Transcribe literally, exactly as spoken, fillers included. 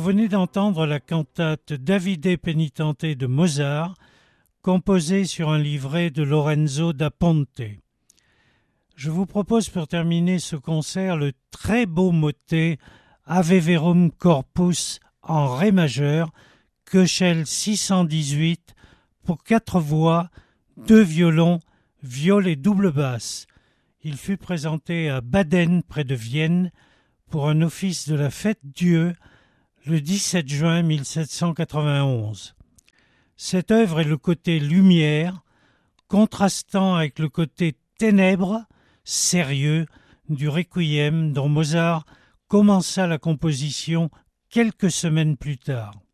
venez d'entendre la cantate Davide Penitente de Mozart, composée sur un livret de Lorenzo da Ponte. Je vous propose pour terminer ce concert le très beau motet Ave Verum Corpus en ré majeur, Köchel six cent dix-huit, pour quatre voix, deux violons, viol et double basse. Il fut présenté à Baden, près de Vienne, pour un office de la Fête-Dieu, le dix-sept juin mille sept cent quatre-vingt-onze. Cette œuvre est le côté lumière, contrastant avec le côté ténèbres, sérieux, du Requiem dont Mozart commença la composition quelques semaines plus tard.